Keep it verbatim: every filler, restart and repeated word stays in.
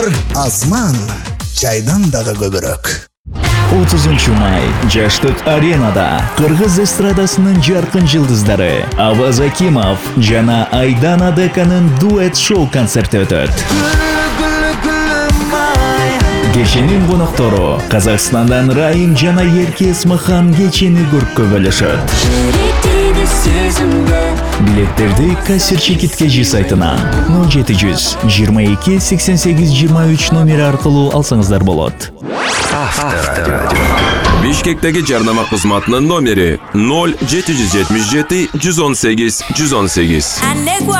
Azman чайдан дагы көбүрөөк. отузунчу май Жаштык аренада Кыргыз эстрадасынын жаркын жылдыздары Аваз Акимов жана Айдан Адеканын дуэт шоу концерти өтөт. Кеченин коноктору Казакстандан Райым жана Ерке Эсмахан кечени көрккө бөлүшөт. Билеттерди Кассир Чекит Кежи сайтынан нөл жети жүз жыйырма эки сексен сегиз жыйырма үч номери аркылуу алсаңыздар болот. Авторадио. Бишкектеги жарнама кызматынын номери нөл жети жүз жетимиш жети жүз он сегиз жүз он сегиз.